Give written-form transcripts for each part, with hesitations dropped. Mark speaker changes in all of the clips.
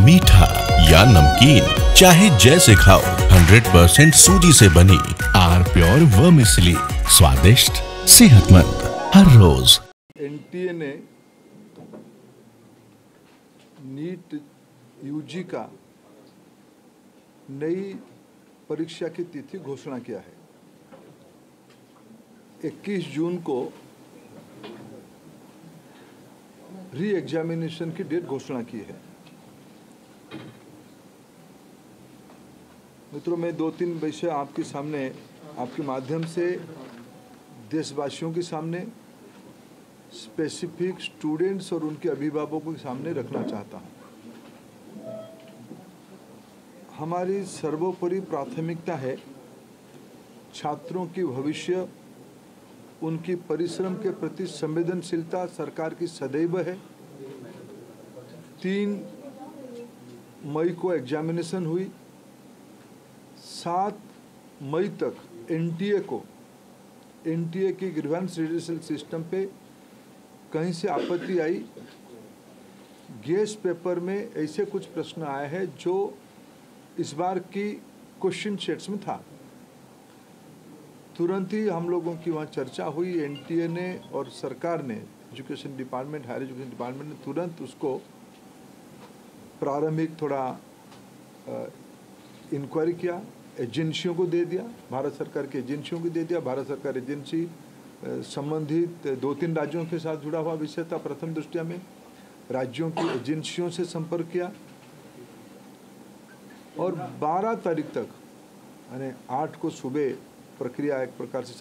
Speaker 1: मीठा या नमकीन, चाहे जैसे खाओ, 100% सूजी से बनी आर प्योर वर्मिसेली, स्वादिष्ट, सेहतमंद हर रोज।
Speaker 2: एनटीए ने नीट यूजी का नई परीक्षा की तिथि घोषणा किया है। 21 जून को री एग्जामिनेशन की डेट घोषणा की है। मित्रों, मैं 2-3 विषय आपके सामने, आपके माध्यम से देशवासियों के सामने, स्पेसिफिक स्टूडेंट्स और उनके अभिभावकों के सामने रखना चाहता हूं। हमारी सर्वोपरि प्राथमिकता है छात्रों की भविष्य, उनकी परिश्रम के प्रति संवेदनशीलता सरकार की सदैव है। 3 मई को एग्जामिनेशन हुई। 7 मई तक एनटीए की ग्रीवेंस रिड्यूसल सिस्टम पे कहीं से आपत्ति आई। गेस्ट पेपर में ऐसे कुछ प्रश्न आए हैं जो इस बार की क्वेश्चन सेट्स में था। तुरंत ही हम लोगों की वहाँ चर्चा हुई। एनटीए ने और सरकार ने, education department, higher education department ने तुरंत उसको प्रारंभिक थोड़ा इंक्वायरी किया, एजेंसियों को दे दिया, भारत सरकार की एजेंसियों को दे दिया। भारत सरकार एजेंसी संबंधित 2-3 राज्यों के साथ जुड़ा हुआ विषय था। प्रथम दृष्टया में राज्यों की एजेंसियों से संपर्क किया और 12 तारीख तक, यानी 8 को सुबह प्रक्रिया एक प्रकार से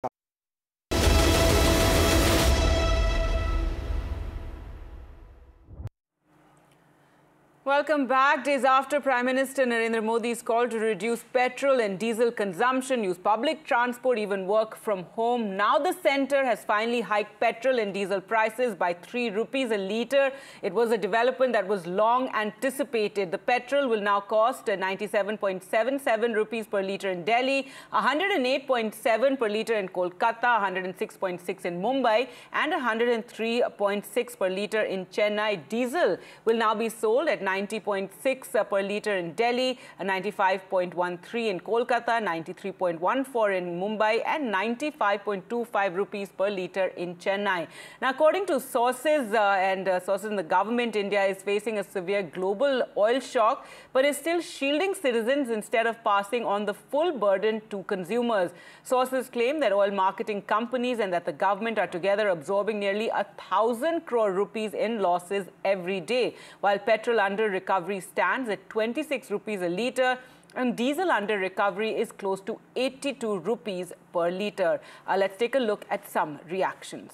Speaker 3: Welcome back. Days after Prime Minister Narendra Modi's call to reduce petrol and diesel consumption, use public transport, even work from home, now the centre has finally hiked petrol and diesel prices by 3 rupees a litre. It was a development that was long anticipated. The petrol will now cost 97.77 rupees per litre in Delhi, 108.7 per litre in Kolkata, 106.6 in Mumbai, and 103.6 per litre in Chennai. Diesel will now be sold at 90.6 per litre in Delhi, 95.13 in Kolkata, 93.14 in Mumbai, and 95.25 rupees per litre in Chennai. Now, according to sources sources in the government, India is facing a severe global oil shock, but is still shielding citizens instead of passing on the full burden to consumers. Sources claim that oil marketing companies and that the government are together absorbing nearly 1,000 crore rupees in losses every day, while petrol under recovery stands at 26 rupees a litre and diesel under recovery is close to 82 rupees per litre. Let's take a look at some reactions.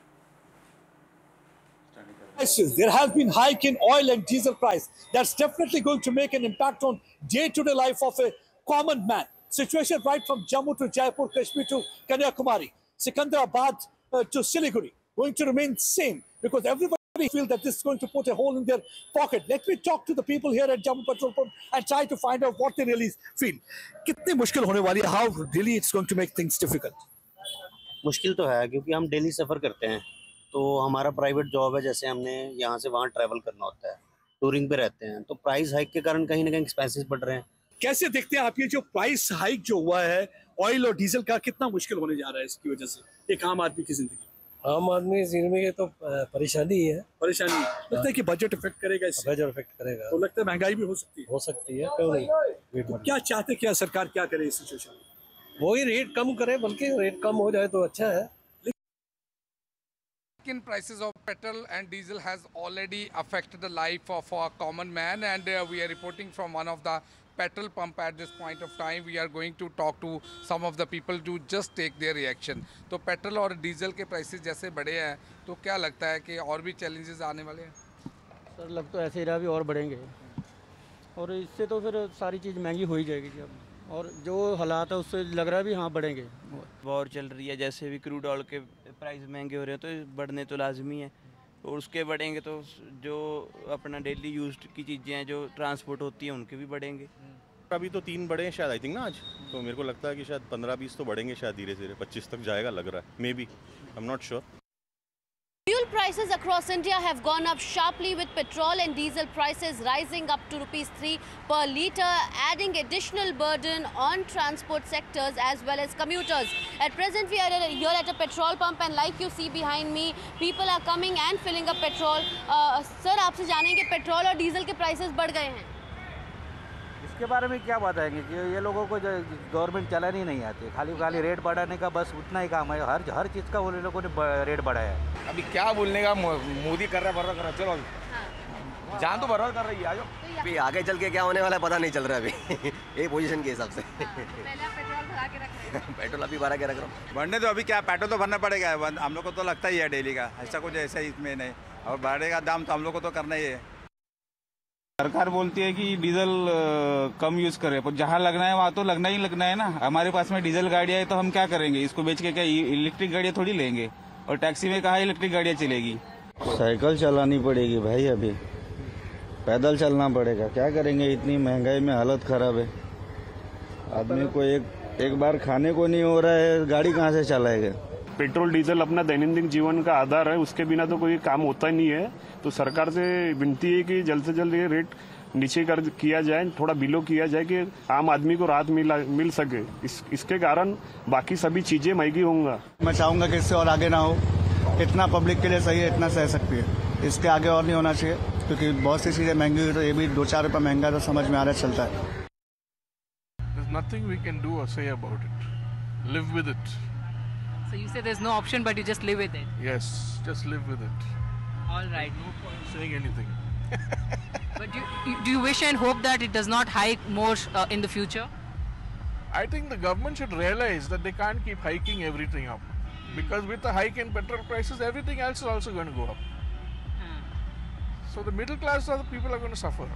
Speaker 4: There has been hike in oil and diesel price. That's definitely going to make an impact on day-to-day life of a common man. Situation right from Jammu to Jaipur, Kashmir to Kanyakumari, Secunderabad to Siliguri, going to remain same because everybody feel that this is going to put a hole in their pocket. Let me talk to the people here at Jammu Petrol Pump and try to find out what they really feel. कितनी मुश्किल होने वाली है? How really it's going to make things difficult?
Speaker 5: मुश्किल तो है क्योंकि हम डेली सफ़र करते हैं, तो हमारा प्राइवेट जॉब है, जैसे हमने यहाँ से वहाँ ट्रैवल करना होता है, टूरिंग पे रहते हैं, तो प्राइस हाइक के कारण कहीं ना कहीं एक्सपेंसेस बढ़ रहे हैं।
Speaker 4: कैसे देखते हैं आप ये जो प्राइस हाइक जो हुआ है ऑयल और डीजल का, कितना मुश्किल होने जा रहा है इसकी वजह से एक आम आदमी की जिंदगी?
Speaker 6: आम आदमी जिंदगी तो परेशानी ही है।
Speaker 4: परेशानी लगता है कि बजट इफेक्ट करेगा इससे?
Speaker 6: बजट इफेक्ट करेगा,
Speaker 4: तो लगता है महंगाई भी हो सकती है,
Speaker 6: क्यों नहीं?
Speaker 4: तो क्या चाहते, क्या सरकार क्या करे इस सिचुएशन में?
Speaker 6: वही रेट कम करे, बल्कि रेट कम हो जाए तो अच्छा है।
Speaker 7: In prices of petrol and diesel has already affected the life of a common man, and we are reporting from one of the petrol pump at this point of time. We are going to talk to some of the people to just take their reaction. तो petrol और diesel के prices जैसे बढ़े हैं, तो क्या लगता है कि और भी चैलेंजेस आने वाले हैं?
Speaker 8: सर, लग तो ऐसे ही रहा, भी और बढ़ेंगे और इससे तो फिर सारी चीज़ महंगी हो ही जाएगी जी अब, और जो हालात है उससे लग रहा है भी हाँ बढ़ेंगे।
Speaker 9: वॉर चल रही है, जैसे भी क्रूड ऑयल के प्राइस महंगे हो रहे हैं तो बढ़ने तो लाजमी है, और उसके बढ़ेंगे तो जो अपना डेली यूज की चीज़ें हैं जो ट्रांसपोर्ट होती हैं उनके भी बढ़ेंगे।
Speaker 10: अभी तो 3 बढ़े हैं शायद, आई थिंक ना आज, तो मेरे को लगता है कि शायद 15-20 तो बढ़ेंगे, शायद धीरे धीरे 25 तक जाएगा लग रहा है, may be, I am not sure.
Speaker 11: Fuel prices prices across India have gone up sharply, with petrol and diesel prices rising up to ₹3 per litre, adding additional burden on transport sectors as well as commuters. At present, we are here at a petrol pump, and like you see behind me, people are coming and filling up petrol. Sir, आपसे जानेंगे petrol और diesel के prices बढ़ गए हैं।
Speaker 12: इसके बारे में क्या बताएंगे कि ये लोगों को गवर्नमेंट चलानी नहीं आती, खाली रेट बढ़ाने का बस उतना ही काम है। हर चीज़ का वो लोगों ने रेट बढ़ाया है।
Speaker 13: अभी क्या बोलने का, मोदी कर रहा है, चलो जान तो बर्बाद कर रही है। आजो
Speaker 14: अभी आगे चल के क्या होने वाला है पता नहीं चल रहा है अभी ये पोजीशन के हिसाब से।
Speaker 11: पहले आप पेट्रोल भरा के रख रहे हैं।
Speaker 14: पेट्रोल अभी भरा के रख रहा हूँ।
Speaker 15: बढ़ने तो अभी क्या, पेट्रोल तो भरना पड़ेगा, हम लोग को तो लगता ही है डेली का, ऐसा कुछ ऐसा इसमें नहीं, और बढ़ेगा दाम तो हम लोग को तो करना ही है।
Speaker 16: सरकार बोलती है कि डीजल कम यूज करे, पर जहाँ लगना है वहाँ तो लगना है ना। हमारे पास में डीजल गाड़ियाँ है तो हम क्या करेंगे, इसको बेच के क्या इलेक्ट्रिक गाड़ियाँ थोड़ी लेंगे, और टैक्सी में कहाँ इलेक्ट्रिक गाड़ियाँ चलेगी।
Speaker 17: साइकिल चलानी पड़ेगी भाई, अभी पैदल चलना पड़ेगा, क्या करेंगे, इतनी महंगाई में हालत खराब है। आदमी को एक बार खाने को नहीं हो रहा है, गाड़ी कहाँ से चलाएगा।
Speaker 18: पेट्रोल डीजल अपना दैनंदिन जीवन का आधार है, उसके बिना तो कोई काम होता ही नहीं है। तो सरकार से विनती है कि जल्द से जल्द ये रेट नीचे किया जाए, थोड़ा बिलो किया जाए कि आम आदमी को राहत मिल सके। इसके कारण बाकी सभी चीजें महंगी होंगी।
Speaker 19: मैं चाहूंगा कि इससे और आगे ना हो, इतना पब्लिक के लिए सही है, इतना सह सकती है, इसके आगे और नहीं होना चाहिए, क्योंकि बहुत सी चीजें महंगी हुई तो ये भी 2-4 रुपये महंगा तो समझ में आ रहा चलता है।
Speaker 20: There's nothing we can do or say about it. Live with it.
Speaker 21: So you say there's no option, but you just live with it.
Speaker 20: Yes, just live with it.
Speaker 21: All right.
Speaker 20: No point saying anything.
Speaker 21: But do you wish and hope that it does not hike more in the future?
Speaker 20: I think the government should realize that they can't keep hiking everything up, because with the hike in petrol prices, everything else is also going to go up. So the middle class people are going to suffer.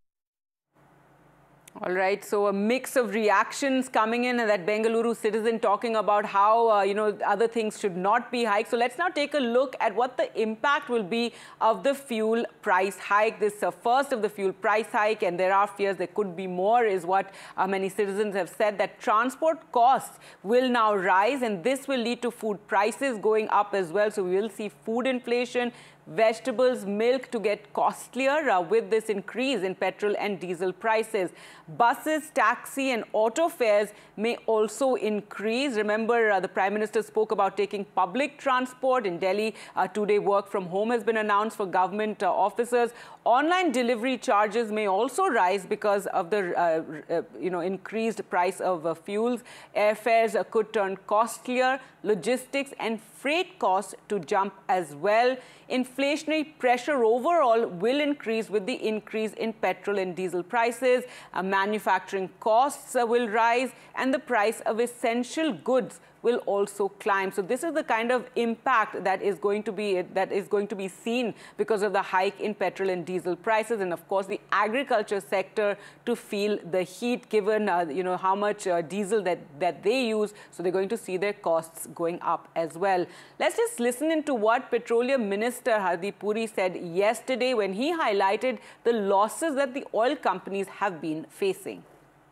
Speaker 3: All right, so a mix of reactions coming in, and that Bengaluru citizen talking about how, other things should not be hiked. So let's now take a look at what the impact will be of the fuel price hike. This is the first of the fuel price hike, and there are fears there could be more, is what many citizens have said, that transport costs will now rise, and this will lead to food prices going up as well. So we will see food inflation, vegetables, milk to get costlier with this increase in petrol and diesel prices. Buses, taxi and auto fares may also increase. Remember, the Prime Minister spoke about taking public transport. In Delhi, 2-day work from home has been announced for government officers. Online delivery charges may also rise because of the increased price of fuels. Airfares could turn costlier. Logistics and freight costs to jump as well. Inflationary pressure overall will increase with the increase in petrol and diesel prices. Manufacturing costs will rise, and the price of essential goods will also climb. So this is the kind of impact that is going to be seen because of the hike in petrol and diesel prices, and of course the agriculture sector to feel the heat, given how much diesel that they use. So they're going to see their costs going up as well. Let's just listen into what Petroleum Minister Hardeep Puri said yesterday when he highlighted the losses that the oil companies have been facing.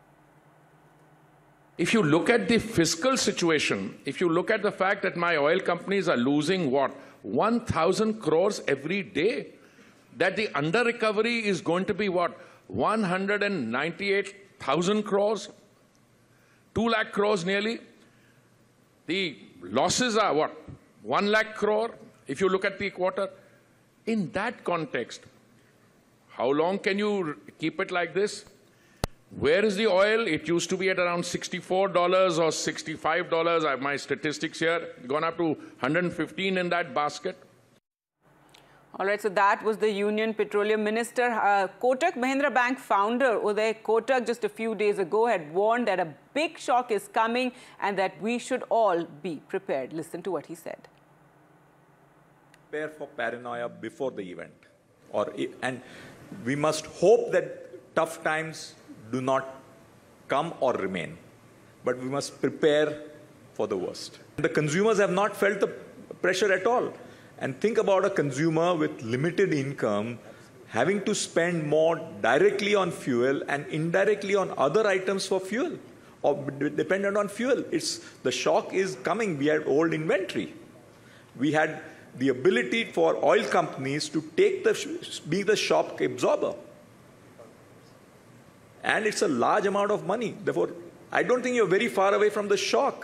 Speaker 22: If you look at the fiscal situation, if you look at the fact that my oil companies are losing, 1,000 crores every day, that the under-recovery is going to be 198,000 crores, 2 lakh crores nearly. The losses are 1 lakh crore, if you look at the quarter. In that context, how long can you keep it like this? Where is the oil? It used to be at around $64 or $65. I have my statistics here, gone up to 115 in that basket.
Speaker 3: All right, so that was the Union Petroleum Minister. Kotak Mahindra Bank founder Uday Kotak just a few days ago had warned that a big shock is coming and that we should all be prepared. Listen to what he said.
Speaker 23: Prepare for paranoia before the event, and we must hope that tough times do not come or remain, but we must prepare for the worst. The consumers have not felt the pressure at all. And think about a consumer with limited income having to spend more directly on fuel and indirectly on other items for fuel, or dependent on fuel. The shock is coming. We had old inventory. We had the ability for oil companies to take be the shock absorber. And it's a large amount of money. Therefore, I don't think you're very far away from the shock.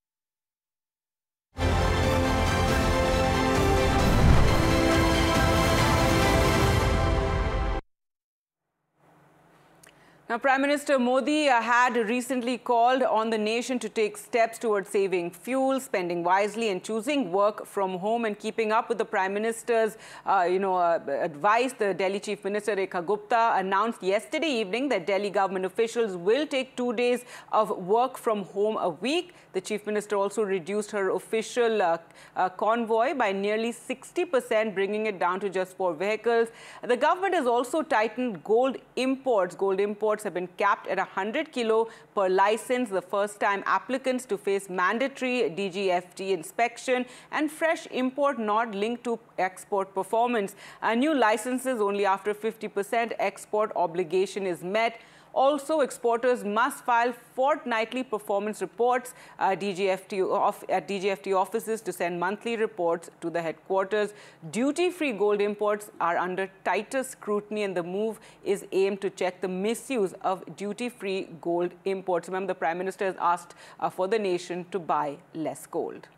Speaker 3: Now, Prime Minister Modi had recently called on the nation to take steps towards saving fuel, spending wisely and choosing work from home and keeping up with the Prime Minister's, advice. The Delhi Chief Minister Rekha Gupta announced yesterday evening that Delhi government officials will take 2 days of work from home a week. The Chief Minister also reduced her official convoy by nearly 60%, bringing it down to just 4 vehicles. The government has also tightened gold imports. Gold imports have been capped at 100 kilo per license, the first time applicants to face mandatory DGFT inspection and fresh import not linked to export performance. New licenses only after 50% export obligation is met. Also, exporters must file fortnightly performance reports at DGFT offices to send monthly reports to the headquarters. Duty-free gold imports are under tighter scrutiny, and the move is aimed to check the misuse of duty-free gold imports. Remember, the Prime Minister has asked for the nation to buy less gold.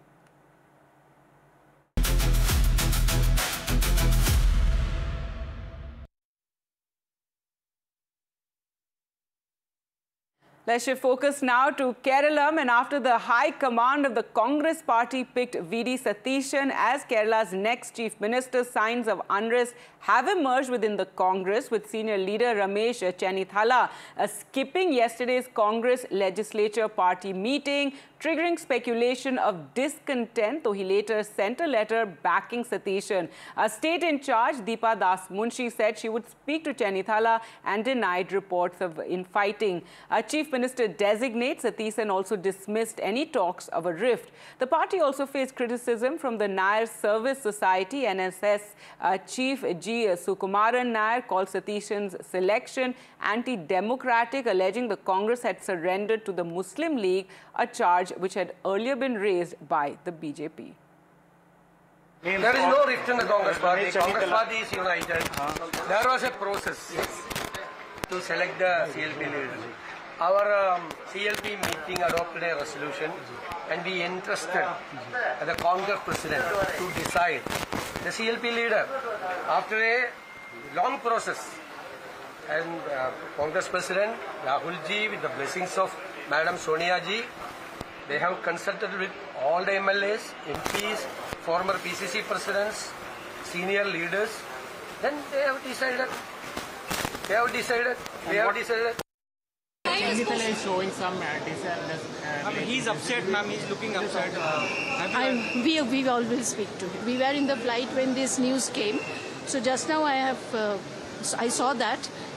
Speaker 3: Let's shift focus now to Kerala, and after the high command of the Congress party picked V.D. Satheesan as Kerala's next chief minister, signs of unrest have emerged within the Congress, with senior leader Ramesh Chennithala skipping yesterday's Congress legislature party meeting, triggering speculation of discontent, though he later sent a letter backing Satheesan. A state in charge, Deepa Das Munshi, said she would speak to Chennithala and denied reports of infighting. Chief Minister designate Satheesan also dismissed any talks of a rift. The party also faced criticism from the Nair Service Society. NSS Chief G. Sukumaran Nair called Satheesan's selection anti-democratic, alleging the Congress had surrendered to the Muslim League, a charge which had earlier been raised by the BJP.
Speaker 1: There is no rift in the Congress party. Congress party is united. There was a process to select the CLP leader. Our CLP meeting adopted a resolution, and we entrusted the Congress president to decide the CLP leader after a long process. And Congress president Rahul ji, with the blessings of Madam Sonia ji, they have consulted with all the MLAs, MPs, former PCC presidents, senior leaders. Then they have decided.
Speaker 2: Chennithala is showing some he's upset, ma'am. He's looking upset.
Speaker 5: We always speak to him. We were in the flight when this news came. So just now I saw that.